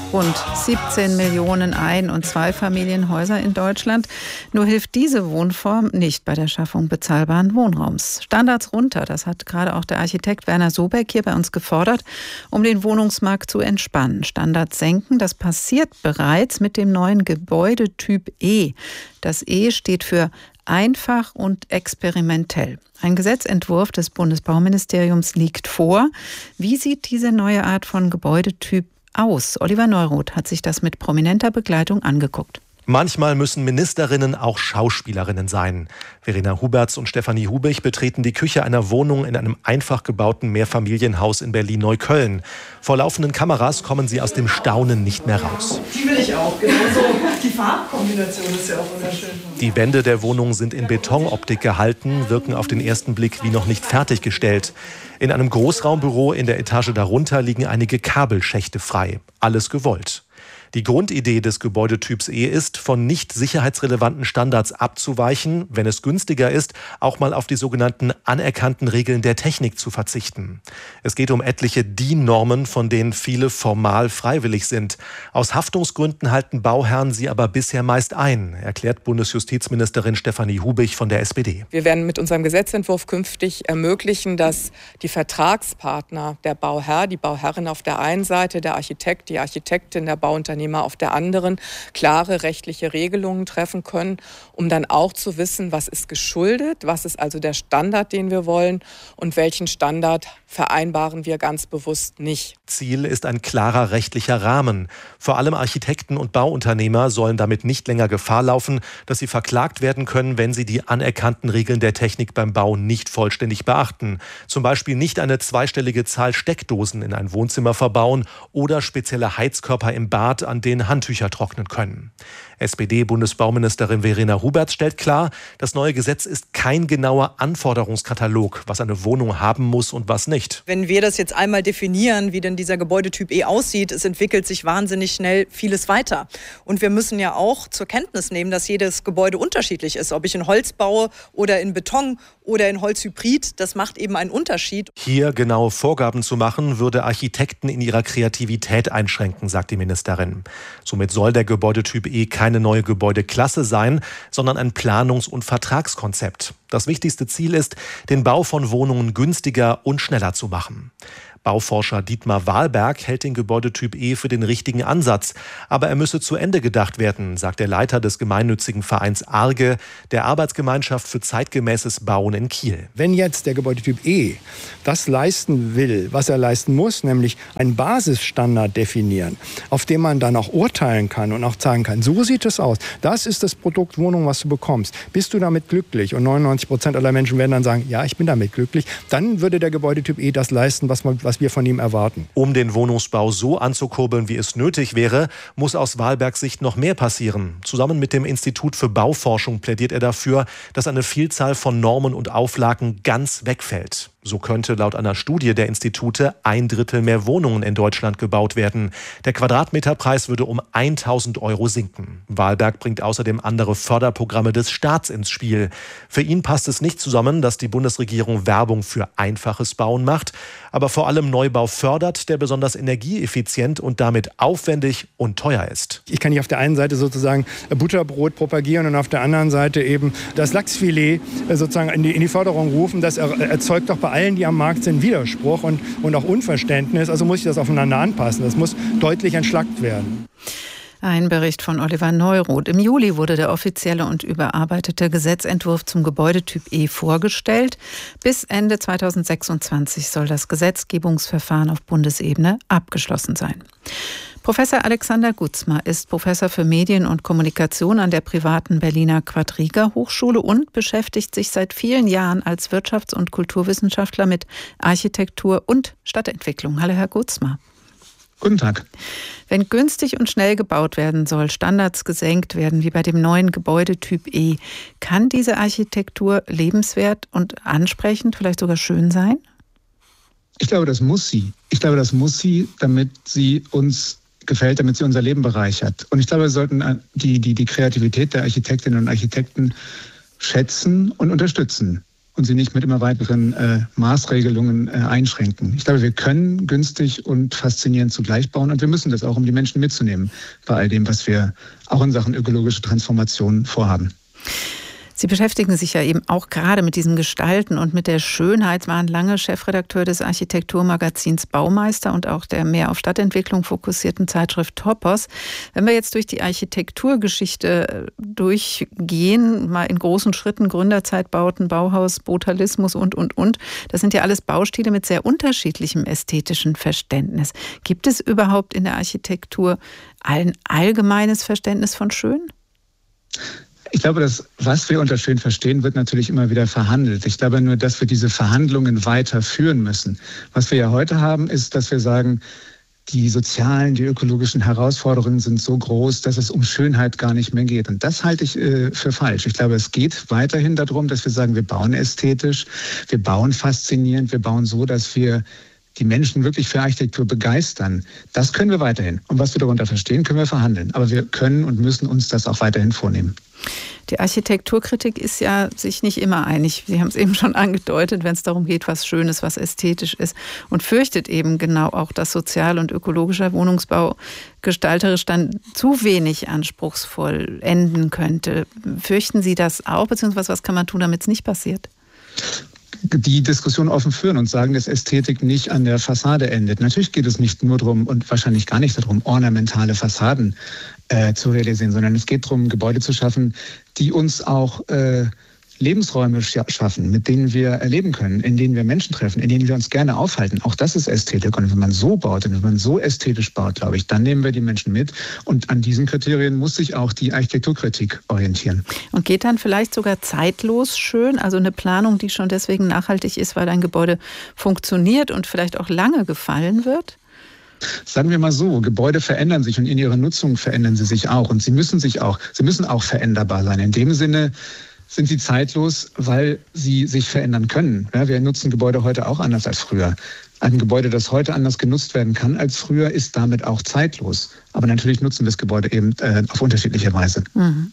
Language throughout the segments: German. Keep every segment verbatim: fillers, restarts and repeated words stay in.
rund siebzehn Millionen Ein- und Zweifamilienhäuser in Deutschland. Nur hilft diese Wohnform nicht bei der Schaffung bezahlbaren Wohnraums. Standards runter, das hat gerade auch der Architekt Werner Sobeck hier bei uns gefordert, um den Wohnungsmarkt zu entspannen. Standards senken, das passiert bereits mit dem neuen Gebäudetyp E. Das E steht für einfach und experimentell. Ein Gesetzentwurf des Bundesbauministeriums liegt vor. Wie sieht diese neue Art von Gebäudetyp aus? Oliver Neuroth hat sich das mit prominenter Begleitung angeguckt. Manchmal müssen Ministerinnen auch Schauspielerinnen sein. Verena Huberts und Stefanie Hubich betreten die Küche einer Wohnung in einem einfach gebauten Mehrfamilienhaus in Berlin-Neukölln. Vor laufenden Kameras kommen sie aus dem Staunen nicht mehr raus. Die will ich auch, genauso. Die Farbkombination ist ja auch wunderschön. Die Wände der Wohnung sind in Betonoptik gehalten, wirken auf den ersten Blick wie noch nicht fertiggestellt. In einem Großraumbüro in der Etage darunter liegen einige Kabelschächte frei. Alles gewollt. Die Grundidee des Gebäudetyps E ist, von nicht sicherheitsrelevanten Standards abzuweichen, wenn es günstiger ist, auch mal auf die sogenannten anerkannten Regeln der Technik zu verzichten. Es geht um etliche D I N-Normen, von denen viele formal freiwillig sind. Aus Haftungsgründen halten Bauherren sie aber bisher meist ein, erklärt Bundesjustizministerin Stefanie Hubich von der S P D. Wir werden mit unserem Gesetzentwurf künftig ermöglichen, dass die Vertragspartner, der Bauherr, die Bauherrin auf der einen Seite, der Architekt, die Architektin, der Bauunternehmer auf der anderen klare rechtliche Regelungen treffen können, um dann auch zu wissen, was ist geschuldet, was ist also der Standard, den wir wollen und welchen Standard vereinbaren wir ganz bewusst nicht. Ziel ist ein klarer rechtlicher Rahmen. Vor allem Architekten und Bauunternehmer sollen damit nicht länger Gefahr laufen, dass sie verklagt werden können, wenn sie die anerkannten Regeln der Technik beim Bau nicht vollständig beachten. Zum Beispiel nicht eine zweistellige Zahl Steckdosen in ein Wohnzimmer verbauen oder spezielle Heizkörper im Bad, an denen Handtücher trocknen können. S P D-Bundesbauministerin Verena Huberts stellt klar, das neue Gesetz ist kein genauer Anforderungskatalog, was eine Wohnung haben muss und was nicht. Wenn wir das jetzt einmal definieren, wie denn dieser Gebäudetyp E aussieht, es entwickelt sich wahnsinnig schnell vieles weiter. Und wir müssen ja auch zur Kenntnis nehmen, dass jedes Gebäude unterschiedlich ist. Ob ich in Holz baue oder in Beton oder in Holzhybrid, das macht eben einen Unterschied. Hier genaue Vorgaben zu machen, würde Architekten in ihrer Kreativität einschränken, sagt die Ministerin. Somit soll der Gebäudetyp E keine neue Gebäudeklasse sein, sondern ein Planungs- und Vertragskonzept. Das wichtigste Ziel ist, den Bau von Wohnungen günstiger und schneller zu machen. Bauforscher Dietmar Wahlberg hält den Gebäudetyp E für den richtigen Ansatz. Aber er müsse zu Ende gedacht werden, sagt der Leiter des gemeinnützigen Vereins Arge, der Arbeitsgemeinschaft für zeitgemäßes Bauen in Kiel. Wenn jetzt der Gebäudetyp E das leisten will, was er leisten muss, nämlich einen Basisstandard definieren, auf dem man dann auch urteilen kann und auch sagen kann, so sieht es aus. Das ist das Produkt Wohnung, was du bekommst. Bist du damit glücklich? Und neunundneunzig Prozent aller Menschen werden dann sagen, ja, ich bin damit glücklich. Dann würde der Gebäudetyp E das leisten, was man was wir von ihm erwarten. Um den Wohnungsbau so anzukurbeln, wie es nötig wäre, muss aus Wahlbergs Sicht noch mehr passieren. Zusammen mit dem Institut für Bauforschung plädiert er dafür, dass eine Vielzahl von Normen und Auflagen ganz wegfällt. So könnte laut einer Studie der Institute ein Drittel mehr Wohnungen in Deutschland gebaut werden. Der Quadratmeterpreis würde um tausend Euro sinken. Wahlberg bringt außerdem andere Förderprogramme des Staats ins Spiel. Für ihn passt es nicht zusammen, dass die Bundesregierung Werbung für einfaches Bauen macht, aber vor allem Neubau fördert, der besonders energieeffizient und damit aufwendig und teuer ist. Ich kann nicht auf der einen Seite sozusagen Butterbrot propagieren und auf der anderen Seite eben das Lachsfilet sozusagen in die, in die Förderung rufen. Das erzeugt doch bei allen, die am Markt sind, Widerspruch und, und auch Unverständnis. Also muss ich das aufeinander anpassen. Das muss deutlich entschlackt werden. Ein Bericht von Oliver Neuroth. Im Juli wurde der offizielle und überarbeitete Gesetzentwurf zum Gebäudetyp E vorgestellt. Bis Ende zweitausendsechsundzwanzig soll das Gesetzgebungsverfahren auf Bundesebene abgeschlossen sein. Professor Alexander Gutzma ist Professor für Medien und Kommunikation an der privaten Berliner Quadriga Hochschule und beschäftigt sich seit vielen Jahren als Wirtschafts- und Kulturwissenschaftler mit Architektur und Stadtentwicklung. Hallo, Herr Gutzma. Guten Tag. Wenn günstig und schnell gebaut werden soll, Standards gesenkt werden, wie bei dem neuen Gebäudetyp E, kann diese Architektur lebenswert und ansprechend, vielleicht sogar schön sein? Ich glaube, das muss sie. Ich glaube, das muss sie, damit sie uns gefällt, damit sie unser Leben bereichert. Und ich glaube, wir sollten die, die, die Kreativität der Architektinnen und Architekten schätzen und unterstützen. und sie nicht mit immer weiteren äh, Maßregelungen äh, einschränken. Ich glaube, wir können günstig und faszinierend zugleich bauen und wir müssen das auch, um die Menschen mitzunehmen bei all dem, was wir auch in Sachen ökologische Transformation vorhaben. Sie beschäftigen sich ja eben auch gerade mit diesem Gestalten und mit der Schönheit, waren lange Chefredakteur des Architekturmagazins Baumeister und auch der mehr auf Stadtentwicklung fokussierten Zeitschrift Topos. Wenn wir jetzt durch die Architekturgeschichte durchgehen, mal in großen Schritten, Gründerzeitbauten, Bauhaus, Brutalismus und, und, und, das sind ja alles Baustile mit sehr unterschiedlichem ästhetischen Verständnis. Gibt es überhaupt in der Architektur ein allgemeines Verständnis von schön? Ich glaube, das, was wir unter schön verstehen, wird natürlich immer wieder verhandelt. Ich glaube nur, dass wir diese Verhandlungen weiterführen müssen. Was wir ja heute haben, ist, dass wir sagen, die sozialen, die ökologischen Herausforderungen sind so groß, dass es um Schönheit gar nicht mehr geht. Und das halte ich äh, für falsch. Ich glaube, es geht weiterhin darum, dass wir sagen, wir bauen ästhetisch, wir bauen faszinierend, wir bauen so, dass wir die Menschen wirklich für Architektur begeistern. Das können wir weiterhin. Und was wir darunter verstehen, können wir verhandeln. Aber wir können und müssen uns das auch weiterhin vornehmen. Die Architekturkritik ist ja sich nicht immer einig. Sie haben es eben schon angedeutet, wenn es darum geht, was schön ist, was ästhetisch ist. Und fürchtet eben genau auch, dass sozial- und ökologischer Wohnungsbau gestalterisch dann zu wenig anspruchsvoll enden könnte. Fürchten Sie das auch? Beziehungsweise was kann man tun, damit es nicht passiert? Die Diskussion offen führen und sagen, dass Ästhetik nicht an der Fassade endet. Natürlich geht es nicht nur darum und wahrscheinlich gar nicht darum, ornamentale Fassaden äh, zu realisieren, sondern es geht darum, Gebäude zu schaffen, die uns auch äh, Lebensräume schaffen, mit denen wir erleben können, in denen wir Menschen treffen, in denen wir uns gerne aufhalten. Auch das ist Ästhetik. Und wenn man so baut und wenn man so ästhetisch baut, glaube ich, dann nehmen wir die Menschen mit. Und an diesen Kriterien muss sich auch die Architekturkritik orientieren. Und geht dann vielleicht sogar zeitlos schön? Also eine Planung, die schon deswegen nachhaltig ist, weil ein Gebäude funktioniert und vielleicht auch lange gefallen wird? Sagen wir mal so, Gebäude verändern sich und in ihrer Nutzung verändern sie sich auch. Und sie müssen sich auch, sie müssen auch veränderbar sein. In dem Sinne sind sie zeitlos, weil sie sich verändern können. Ja, wir nutzen Gebäude heute auch anders als früher. Ein Gebäude, das heute anders genutzt werden kann als früher, ist damit auch zeitlos. Aber natürlich nutzen wir das Gebäude eben äh, auf unterschiedliche Weise. Mhm.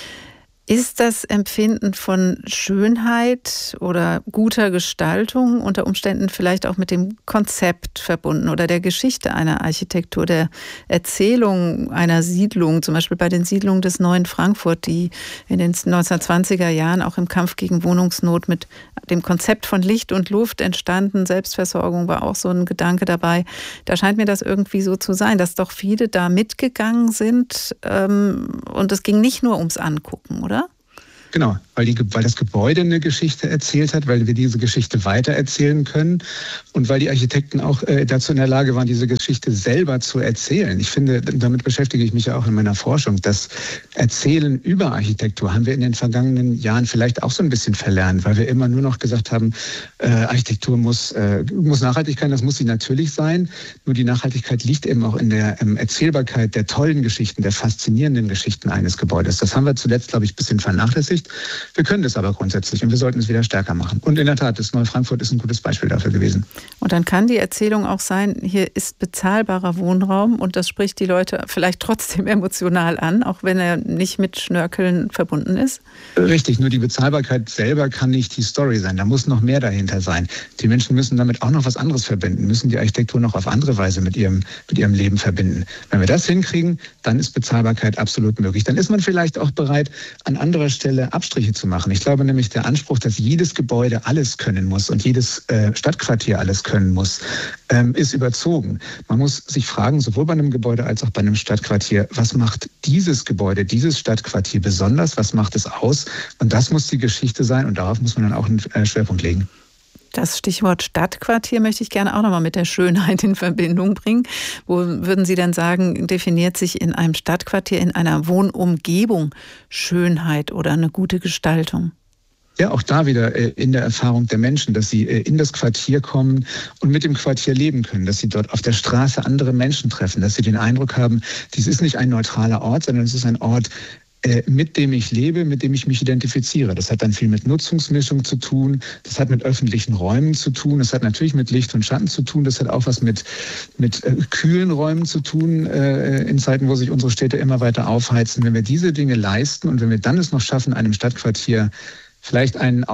Ist das Empfinden von Schönheit oder guter Gestaltung unter Umständen vielleicht auch mit dem Konzept verbunden oder der Geschichte einer Architektur, der Erzählung einer Siedlung, zum Beispiel bei den Siedlungen des Neuen Frankfurt, die in den neunzehnhundertzwanziger Jahren auch im Kampf gegen Wohnungsnot mit dem Konzept von Licht und Luft entstanden. Selbstversorgung war auch so ein Gedanke dabei. Da scheint mir das irgendwie so zu sein, dass doch viele da mitgegangen sind ähm, und es ging nicht nur ums Angucken, oder? Genau, weil, die, weil das Gebäude eine Geschichte erzählt hat, weil wir diese Geschichte weitererzählen können und weil die Architekten auch äh, dazu in der Lage waren, diese Geschichte selber zu erzählen. Ich finde, damit beschäftige ich mich ja auch in meiner Forschung. Das Erzählen über Architektur haben wir in den vergangenen Jahren vielleicht auch so ein bisschen verlernt, weil wir immer nur noch gesagt haben, äh, Architektur muss, äh, muss nachhaltig sein, das muss sie natürlich sein. Nur die Nachhaltigkeit liegt eben auch in der ähm, Erzählbarkeit der tollen Geschichten, der faszinierenden Geschichten eines Gebäudes. Das haben wir zuletzt, glaube ich, ein bisschen vernachlässigt. Wir können das aber grundsätzlich und wir sollten es wieder stärker machen. Und in der Tat, das Neue Frankfurt ist ein gutes Beispiel dafür gewesen. Und dann kann die Erzählung auch sein, hier ist bezahlbarer Wohnraum und das spricht die Leute vielleicht trotzdem emotional an, auch wenn er nicht mit Schnörkeln verbunden ist? Richtig, nur die Bezahlbarkeit selber kann nicht die Story sein. Da muss noch mehr dahinter sein. Die Menschen müssen damit auch noch was anderes verbinden, müssen die Architektur noch auf andere Weise mit ihrem, mit ihrem Leben verbinden. Wenn wir das hinkriegen, dann ist Bezahlbarkeit absolut möglich. Dann ist man vielleicht auch bereit, an anderer Stelle Abstriche zu machen. Ich glaube nämlich, der Anspruch, dass jedes Gebäude alles können muss und jedes äh, Stadtquartier alles können muss, ähm, ist überzogen. Man muss sich fragen, sowohl bei einem Gebäude als auch bei einem Stadtquartier, was macht dieses Gebäude, dieses Stadtquartier besonders, was macht es aus? Und das muss die Geschichte sein und darauf muss man dann auch einen äh, Schwerpunkt legen. Das Stichwort Stadtquartier möchte ich gerne auch nochmal mit der Schönheit in Verbindung bringen. Wo würden Sie denn sagen, definiert sich in einem Stadtquartier, in einer Wohnumgebung Schönheit oder eine gute Gestaltung? Ja, auch da wieder in der Erfahrung der Menschen, dass sie in das Quartier kommen und mit dem Quartier leben können, dass sie dort auf der Straße andere Menschen treffen, dass sie den Eindruck haben, dies ist nicht ein neutraler Ort, sondern es ist ein Ort, mit dem ich lebe, mit dem ich mich identifiziere. Das hat dann viel mit Nutzungsmischung zu tun, das hat mit öffentlichen Räumen zu tun, das hat natürlich mit Licht und Schatten zu tun, das hat auch was mit, mit äh, kühlen Räumen zu tun, äh, in Zeiten, wo sich unsere Städte immer weiter aufheizen. Wenn wir diese Dinge leisten und wenn wir dann es noch schaffen, einem Stadtquartier vielleicht einen auch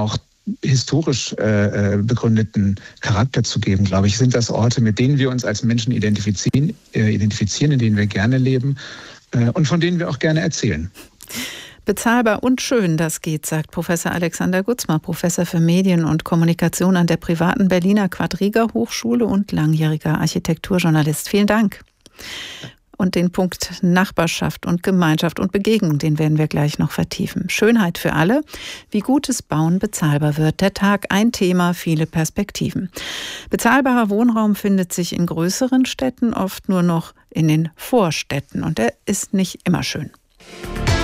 historisch äh, begründeten Charakter zu geben, glaube ich, sind das Orte, mit denen wir uns als Menschen identifizieren, äh, identifizieren in denen wir gerne leben äh, und von denen wir auch gerne erzählen. Bezahlbar und schön, das geht, sagt Professor Alexander Gutzmer, Professor für Medien und Kommunikation an der privaten Berliner Quadriga Hochschule und langjähriger Architekturjournalist. Vielen Dank. Und den Punkt Nachbarschaft und Gemeinschaft und Begegnung, den werden wir gleich noch vertiefen. Schönheit für alle, wie gutes Bauen bezahlbar wird. Der Tag, ein Thema, viele Perspektiven. Bezahlbarer Wohnraum findet sich in größeren Städten oft nur noch in den Vorstädten und er ist nicht immer schön.